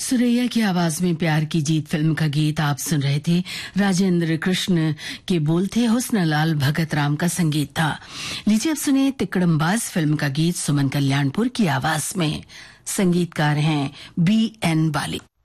सुरैया की आवाज में प्यार की जीत फिल्म का गीत आप सुन रहे थे। राजेंद्र कृष्ण के बोल थे, हुस्नलाल भगत राम का संगीत था। लीजिए अब सुनिए तिकड़मबाज फिल्म का गीत सुमन कल्याणपुर की आवाज में। संगीतकार हैं B.N. बाली।